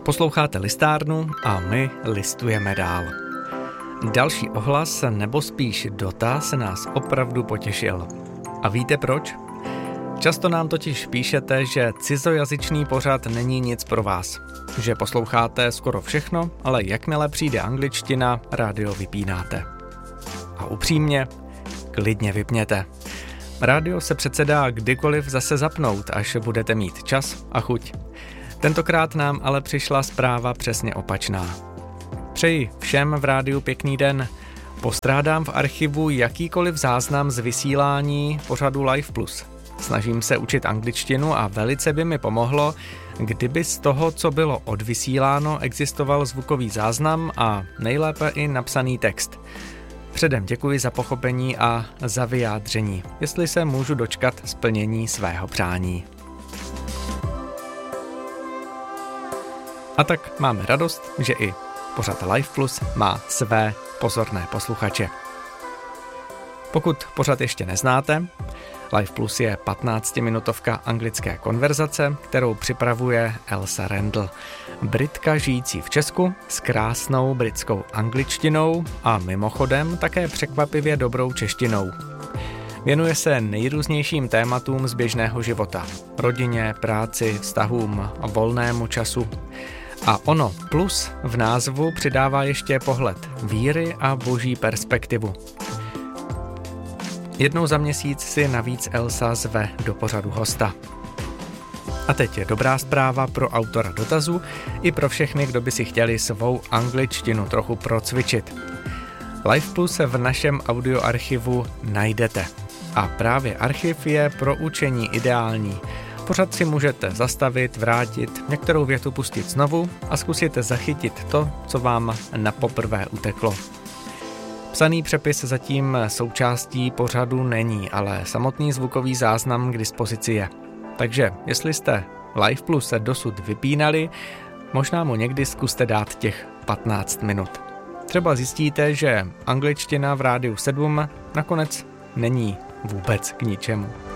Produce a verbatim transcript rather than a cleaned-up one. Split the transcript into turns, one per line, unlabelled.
Posloucháte listárnu a my listujeme dál. Další ohlas, nebo spíš dotaz, nás opravdu potěšil. A víte proč? Často nám totiž píšete, že cizojazyčný pořad není nic pro vás. Že posloucháte skoro všechno, ale jakmile přijde angličtina, rádio vypínáte. A upřímně, klidně vypněte. Rádio se přece dá kdykoliv zase zapnout, až budete mít čas a chuť. Tentokrát nám ale přišla zpráva přesně opačná. Přeji všem v rádiu pěkný den. Postrádám v archivu jakýkoliv záznam z vysílání pořadu Live Plus. Snažím se učit angličtinu a velice by mi pomohlo, kdyby z toho, co bylo odvysíláno, existoval zvukový záznam a nejlépe i napsaný text. Předem děkuji za pochopení a za vyjádření, jestli se můžu dočkat splnění svého přání. A tak máme radost, že i pořad Live Plus má své pozorné posluchače. Pokud pořad ještě neznáte, Live Plus je patnáctiminutovka anglické konverzace, kterou připravuje Elsa Randall, Britka žijící v Česku s krásnou britskou angličtinou a mimochodem také překvapivě dobrou češtinou. Věnuje se nejrůznějším tématům z běžného života, rodině, práci, vztahům a volnému času. A ono plus v názvu přidává ještě pohled víry a boží perspektivu. Jednou za měsíc si navíc Elsa zve do pořadu hosta. A teď je dobrá zpráva pro autora dotazu i pro všechny, kdo by si chtěli svou angličtinu trochu procvičit. Live Plus v našem audioarchivu najdete. A právě archiv je pro učení ideální. Pořád si můžete zastavit, vrátit, některou větu pustit znovu a zkusit zachytit to, co vám na poprvé uteklo. Psaný přepis zatím součástí pořadu není, ale samotný zvukový záznam k dispozici je. Takže jestli jste Live Plus se dosud vypínali, možná mu někdy zkuste dát těch patnáct minut. Třeba zjistíte, že angličtina v rádiu sedm nakonec není vůbec k ničemu.